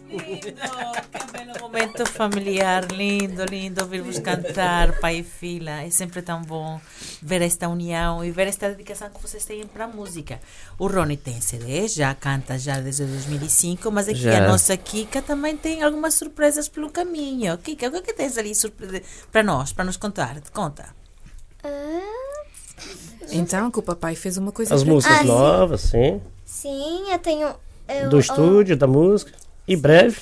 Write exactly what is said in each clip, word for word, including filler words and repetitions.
Que belo momento familiar, lindo, lindo ouvir-vos cantar, pai e filha. É sempre tão bom ver esta união e ver esta dedicação que vocês têm para a música. O Rony tem C D, já canta já desde dois mil e cinco, mas aqui já. A nossa Kika também tem algumas surpresas pelo caminho. Kika, o que é que tens ali para nós, para nos contar? Te conta. Então, que o papai fez uma coisa. As músicas ah, novas, sim. Sim, eu tenho... Eu, Do estúdio, eu, da música. E breve.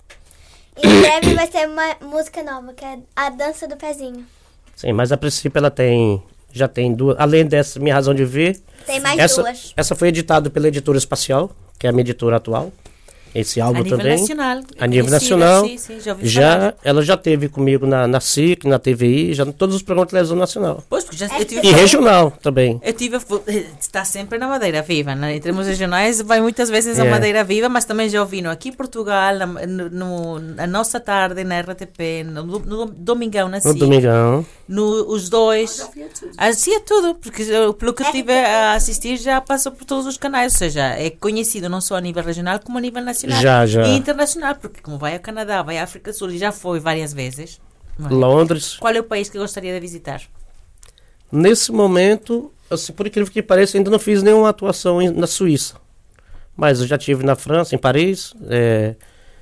Em breve vai ter uma música nova, que é A Dança do Pezinho. Sim, mas a princípio ela tem... Já tem duas... Além dessa Minha Razão de Ver... Tem mais essa, duas. Essa foi editada pela Editora Espacial, que é a minha editora atual. Esse álbum a nível também. Nacional. A nível nacional. Sim, sim, já, já ela já teve comigo na, na S I C, na T V I, já em todos os programas de televisão nacional. Pois, porque já, eu tive, e regional também. Eu tive, está sempre na Madeira Viva, né? Em termos regionais, vai muitas vezes a é. Madeira Viva, mas também já ouvi no aqui em Portugal, na, no, na nossa tarde, na R T P, no, no Domingão, na S I C. No Domingão. No, os dois. Assim é tudo, porque pelo que eu tive a assistir já passou por todos os canais, ou seja, é conhecido não só a nível regional como a nível nacional. Já, já. E internacional, porque como vai ao Canadá, vai à África do Sul e já foi várias vezes. É? Londres. Qual é o país que gostaria de visitar? Nesse momento, assim, por incrível que pareça, ainda não fiz nenhuma atuação em, na Suíça. Mas eu já tive na França, em Paris, é,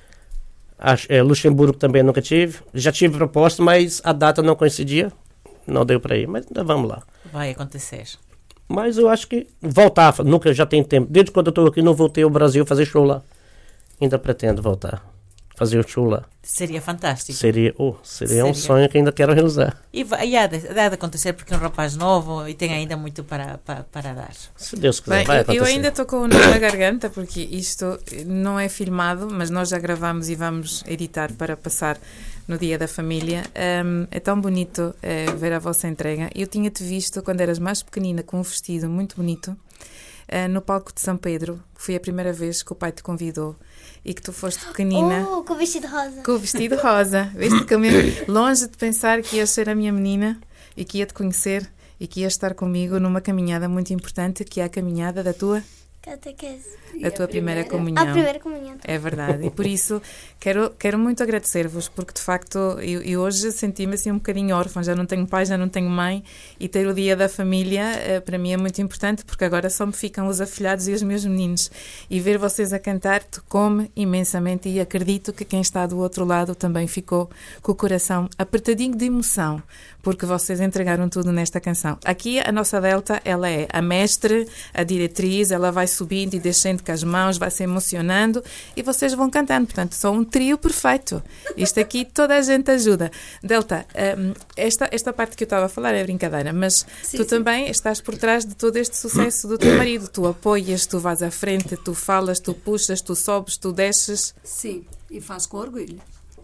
a, é, Luxemburgo também nunca tive. Já tive proposta, mas a data não coincidia. Não deu para ir, mas ainda vamos lá. Vai acontecer. Mas eu acho que voltar, nunca já tem tempo. Desde quando eu estou aqui, não voltei ao Brasil fazer show lá. Ainda pretendo voltar, fazer o show lá. Seria fantástico. Seria, oh, seria, seria. um sonho que ainda quero realizar. E, vai, e há, de, há de acontecer porque é um rapaz novo e tem ainda muito para, para, para dar. Se Deus quiser, Bem, vai eu, acontecer. Eu ainda estou com o nó na garganta porque isto não é filmado, mas nós já gravamos e vamos editar para passar no Dia da Família. Um, é tão bonito é, ver a vossa entrega. Eu tinha-te visto quando eras mais pequenina com um vestido muito bonito uh, no palco de São Pedro, que foi a primeira vez que o pai te convidou. E que tu foste pequenina. Oh, com o vestido rosa. Com o vestido rosa. Viste que eu mesmo, longe de pensar que ias ser a minha menina e que ia te conhecer e que ia estar comigo numa caminhada muito importante, que é a caminhada da tua... Catequese. A tua primeira, primeira comunhão. A primeira comunhão. É verdade. E por isso quero, quero muito agradecer-vos, porque de facto eu, eu hoje senti-me assim um bocadinho órfã, já não tenho pai, já não tenho mãe, e ter o Dia da Família para mim é muito importante, porque agora só me ficam os afilhados e os meus meninos. E ver vocês a cantar tocou-me imensamente e acredito que quem está do outro lado também ficou com o coração apertadinho de emoção, porque vocês entregaram tudo nesta canção. Aqui a nossa Delta, ela é a mestre, a diretriz, ela vai subindo e descendo com as mãos, vai se emocionando e vocês vão cantando. Portanto, são um trio perfeito. Isto aqui toda a gente ajuda. Delta, um, esta, esta parte que eu estava a falar é brincadeira, mas sim, tu sim. também estás por trás de todo este sucesso do teu marido. Tu apoias, tu vais à frente, tu falas, tu puxas, tu sobes, tu desces. Sim, e faço com orgulho.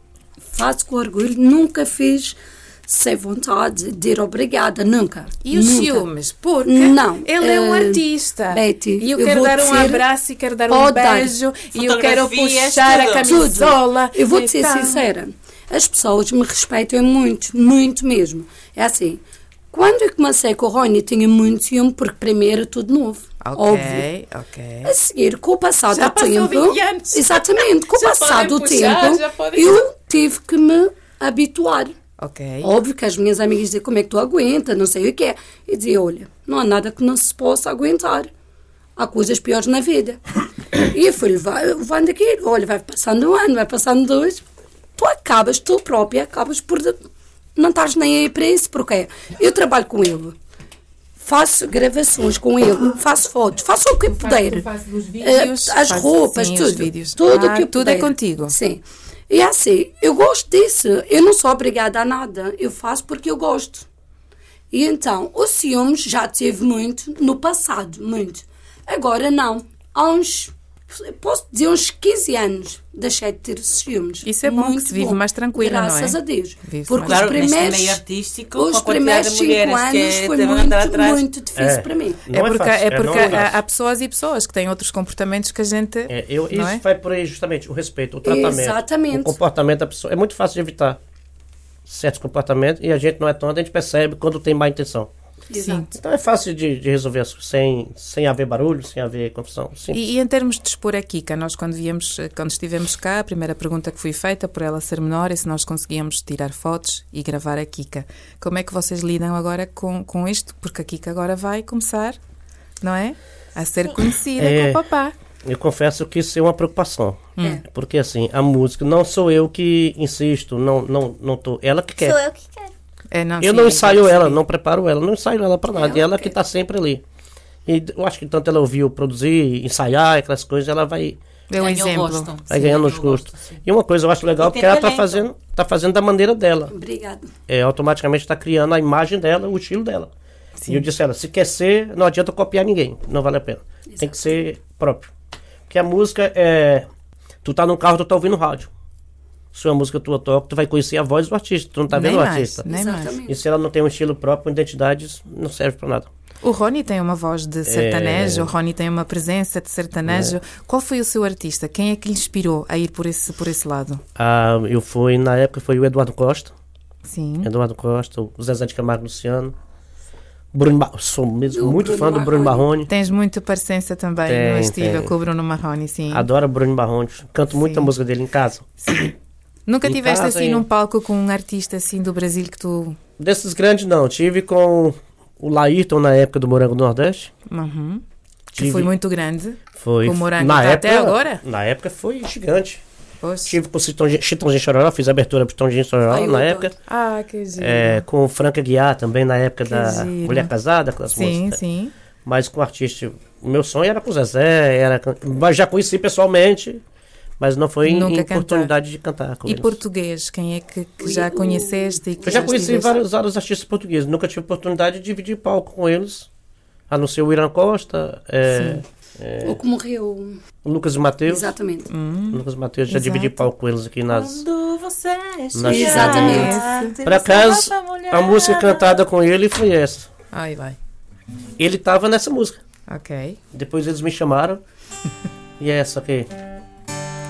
Faço com orgulho. Nunca fiz sem vontade de ir obrigada, nunca. E os nunca. ciúmes? Porque não, ele é um uh, artista. Betty, e eu, eu quero dar um dizer, abraço e quero dar um beijo e eu quero puxar tudo. a camisola. Tudo. Eu vou-te então. ser sincera. As pessoas me respeitam muito, muito mesmo. É assim, quando eu comecei com o Rony, tinha muito ciúme, porque primeiro era tudo novo. Ok, óbvio. ok. A seguir, com o passado já do tempo... vinte anos. Exatamente, com o passado do puxar, tempo, eu tive que me habituar. Okay. Óbvio que as minhas amigas diziam como é que tu aguenta, não sei o que é. Eu dizia, olha, não há nada que não se possa aguentar. Há coisas piores na vida. E eu fui levando aquilo, olha, vai passando um ano, vai passando dois. Tu acabas, tu própria, acabas por não estares nem aí para isso, porque eu trabalho com ele. Faço gravações com ele, faço fotos, faço o que puder. Vídeos, as roupas, sim, tudo. Vídeos. Tudo ah, que eu tudo puder. é contigo. Sim. E assim, eu gosto disso. Eu não sou obrigada a nada. Eu faço porque eu gosto. E então, o ciúmes já tive muito no passado, muito. Agora não. Há uns, posso dizer, uns quinze anos deixei de ter ciúmes. Isso é bom, muito que se vive bom. mais tranquila, não é? Graças a Deus. Vive porque claro, os primeiros, meio artístico, os primeiros cinco anos foi muito, muito difícil é. para mim. É porque, é, é porque é há, há pessoas e pessoas que têm outros comportamentos que a gente... É, eu, isso é? vai por aí justamente, o respeito, o tratamento. Exatamente. O comportamento da pessoa. É muito fácil de evitar certos comportamentos e a gente não é tonto, a gente percebe quando tem má intenção. Exato. Então é fácil de, de resolver as coisas, sem, sem haver barulho, sem haver confusão. Simples. E, e em termos de expor a Kika, nós quando, viemos, quando estivemos cá, a primeira pergunta que foi feita por ela ser menor é se nós conseguíamos tirar fotos e gravar a Kika. Como é que vocês lidam agora com, com isto? Porque a Kika agora vai começar, não é? A ser conhecida É. com o papá. Eu confesso que isso é uma preocupação. É. Porque assim, a música não sou eu que insisto, não, não, não tô, ela que quer. Sou eu que quero. É, não, Eu sim, não já ensaio percebi. ela, não preparo ela, não ensaio ela pra nada. Ela E ela quer. que tá sempre ali. E eu acho que tanto ela ouviu produzir, ensaiar, aquelas coisas, ela vai, Deu um Ganhou exemplo. gosto. vai Sim, ganhando ganhou os gostos. gosto, sim. E uma coisa eu acho legal, E tem porque ela tá talento. fazendo, tá fazendo da maneira dela. Obrigada. É, automaticamente está criando a imagem dela, o estilo dela. Sim. E eu disse a ela, se quer ser, não adianta copiar ninguém, não vale a pena. Tem que ser próprio. Porque a música é... Tu tá num carro, tu tá ouvindo rádio. Se uma música tua toca, tu vai conhecer a voz do artista, tu não tá Nem vendo o mais, artista. nem mais. Exatamente. E se ela não tem um estilo próprio, uma identidade, não serve pra nada. O Rony tem uma voz de sertanejo, É. o Rony tem uma presença de sertanejo. Qual foi o seu artista? Quem é que lhe inspirou a ir por esse, por esse lado? Ah, eu fui, na época, foi o Eduardo Costa. Sim. Eduardo Costa, o Zezé de Camargo Luciano. Bruno Ba- Sou mesmo O muito Bruno fã do Bruno Marrone. Marrone. Tens muita parecença também Tem, no estilo tem. com o Bruno Marrone, sim. Adoro Bruno Marrone. Canto muito Sim. a música dele em casa. Nunca Em tiveste casa, assim hein? num palco com um artista assim do Brasil que tu... Desses grandes, não. Tive com o Laírton na época do Morango do Nordeste. Uhum. Que Tive- foi muito grande. Foi. O Morango na tá época, até agora? Na época foi gigante. Poxa. Tive com o Chitãozinho Chitãozinho Chororó, fiz a abertura pro Chitãozinho Chororó Ai, eu na adoro. época. Ah, que giro. É, com o Franca Guiar também na época Que da giro. Mulher Casada, aquelas Sim, músicas. sim. Mas com artista, o meu sonho era com o Zezé, era, com- mas já conheci pessoalmente, mas não foi em, Nunca em cantar. oportunidade de cantar com E eles. português, quem é que, que já O- conheceste? E que Eu já já conheci estiveste- vários, vários artistas portugueses, nunca tive oportunidade de dividir palco com eles, a não ser o Irã Costa, é, O que morreu. o Lucas e Matheus. Exatamente. Hum, O Lucas e Matheus, já Exato. dividi palco com eles aqui nas... Quando você Nas- Exatamente. Por acaso, a música cantada com ele foi essa. Ai, vai. Ele tava nessa música. Ok. Depois eles me chamaram. E é essa aqui.